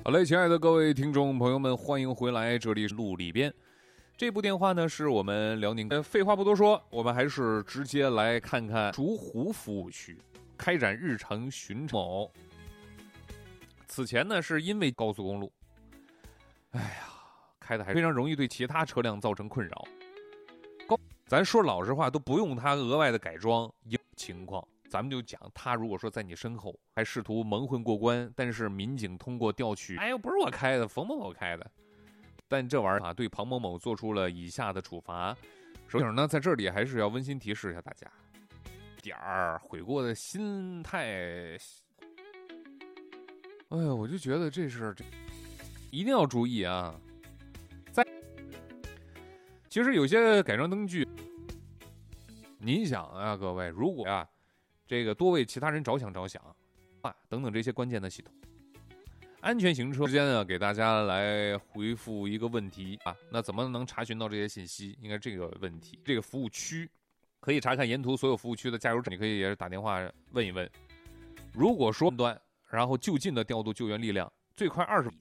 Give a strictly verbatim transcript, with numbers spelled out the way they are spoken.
好嘞，亲爱的各位听众朋友们，欢迎回来，这里是路里边。这部电话呢是我们辽宁。废话不多说，我们还是直接来看看竹湖服务区开展日常巡某。此前呢是因为高速公路，哎呀，开的还非常容易对其他车辆造成困扰。高，咱说老实话，都不用它额外的改装，有情况。咱们就讲，他如果说在你身后还试图蒙混过关，但是民警通过调取，哎呦，不是我开的，冯某某开的，但这玩意儿啊，对庞某某做出了以下的处罚。首先呢，在这里还是要温馨提示一下大家，点儿悔过的心态。哎呀，我就觉得这事这一定要注意啊！在其实有些改装灯具，您想啊，各位，如果啊。这个多为其他人着想着想啊，等等这些关键的系统，安全行车之间呢，给大家来回复一个问题啊，那怎么能查询到这些信息？应该这个问题，这个服务区可以查看沿途所有服务区的加油站，你可以也是打电话问一问。如果说端，然后就近的调度救援力量，最快二十米。